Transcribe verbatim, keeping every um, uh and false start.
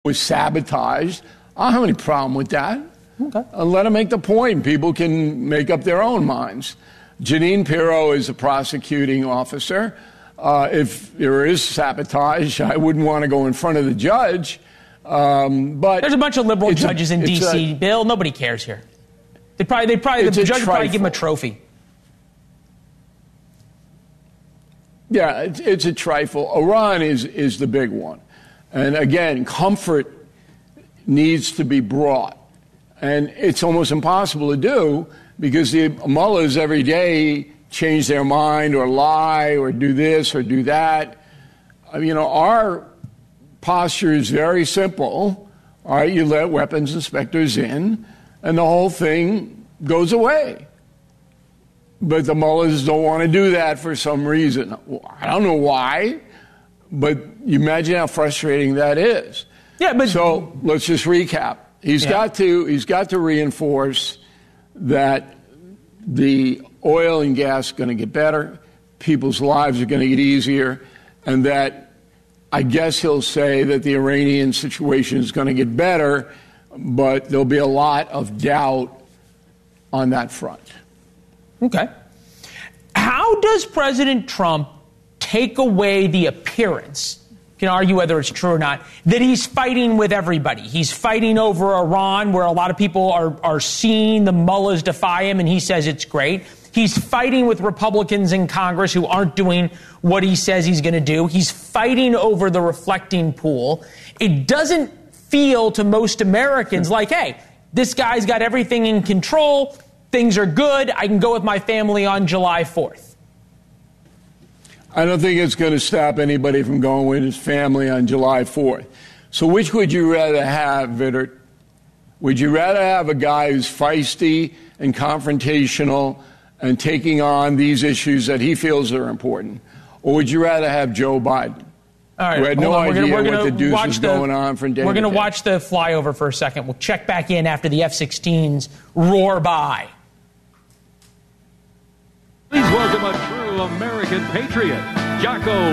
was sabotaged. I don't have any problem with that. Okay. Uh, let them make the point. People can make up their own minds. Jeanine Pirro is a prosecuting officer. Uh, if there is sabotage, I wouldn't want to go in front of the judge. Um, but there's a bunch of liberal it's judges a, in D C. A, Bill, nobody cares here. They probably, they probably, the judge would probably give him a trophy. Yeah, it's, it's a trifle. Iran is is the big one, and again, comfort needs to be brought, and it's almost impossible to do because the mullahs every day change their mind or lie or do this or do that. You know, our posture is very simple. All right, you let weapons inspectors in, and the whole thing goes away. But the mullahs don't want to do that for some reason. I don't know why, but you imagine how frustrating that is. Yeah, but so let's just recap. He's yeah. got to he's got to reinforce that the oil and gas are going to get better, people's lives are going to get easier, and that I guess he'll say that the Iranian situation is going to get better, but there'll be a lot of doubt on that front. Okay. How does President Trump take away the appearance, you can argue whether it's true or not, that he's fighting with everybody? He's fighting over Iran, where a lot of people are, are seeing the mullahs defy him, and he says it's great. He's fighting with Republicans in Congress who aren't doing what he says he's going to do. He's fighting over the reflecting pool. It doesn't feel to most Americans like, hey, this guy's got everything in control. Things are good. I can go with my family on July fourth. I don't think it's going to stop anybody from going with his family on July fourth. So which would you rather have, Vittert? Would you rather have a guy who's feisty and confrontational and taking on these issues that he feels are important? Or would you rather have Joe Biden, All right, who had no on. idea we're gonna, we're what the deuce watch is the, going on from day We're to going to day? watch the flyover for a second. We'll check back in after the F sixteens roar by. Please welcome a true American patriot, Jocko